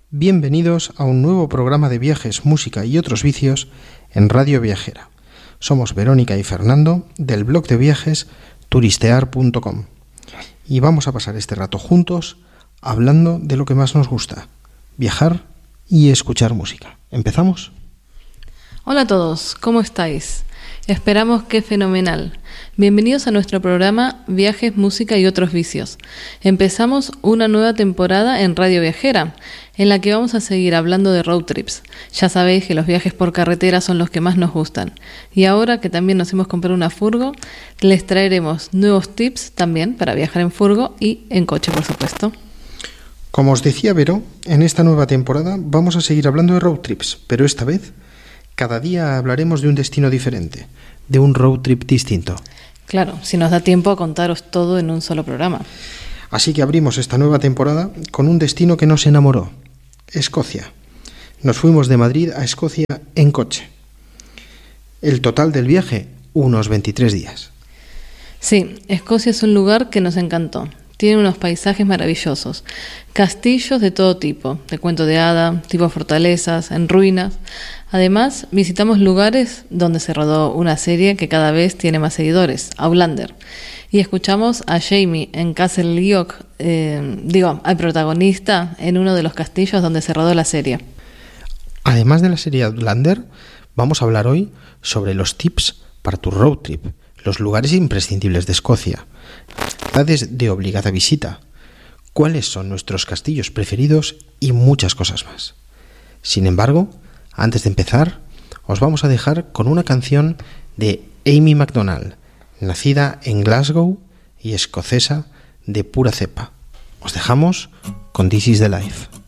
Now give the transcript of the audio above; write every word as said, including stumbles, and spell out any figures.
Bienvenidos a un nuevo programa de viajes, música y otros vicios en Radio Viajera. Somos Verónica y Fernando del blog de viajes turistear punto com y vamos a pasar este rato juntos hablando de lo que más nos gusta, viajar y escuchar música. ¿Empezamos? Hola a todos, ¿cómo estáis? Esperamos que fenomenal. Bienvenidos a nuestro programa Viajes, Música y otros vicios. Empezamos una nueva temporada en Radio Viajera, en la que vamos a seguir hablando de road trips. Ya sabéis que los viajes por carretera son los que más nos gustan. Y ahora que también nos hemos comprado una furgo, les traeremos nuevos tips también para viajar en furgo y en coche, por supuesto. Como os decía Vero, en esta nueva temporada vamos a seguir hablando de road trips, pero esta vez cada día hablaremos de un destino diferente, de un road trip distinto. Claro, si nos da tiempo a contaros todo en un solo programa. Así que abrimos esta nueva temporada con un destino que nos enamoró, Escocia. Nos fuimos de Madrid a Escocia en coche. El total del viaje, unos veintitrés días. Sí, Escocia es un lugar que nos encantó. Tiene unos paisajes maravillosos, castillos de todo tipo, de cuento de hada, tipo fortalezas, en ruinas. Además, visitamos lugares donde se rodó una serie que cada vez tiene más seguidores, Outlander. Y escuchamos a Jamie en Castle Leoch, eh, digo, al protagonista en uno de los castillos donde se rodó la serie. Además de la serie Outlander, vamos a hablar hoy sobre los tips para tu road trip, los lugares imprescindibles de Escocia, ciudades de obligada visita, cuáles son nuestros castillos preferidos y muchas cosas más. Sin embargo, antes de empezar, os vamos a dejar con una canción de Amy Macdonald, nacida en Glasgow y escocesa de pura cepa. Os dejamos con This Is The Life.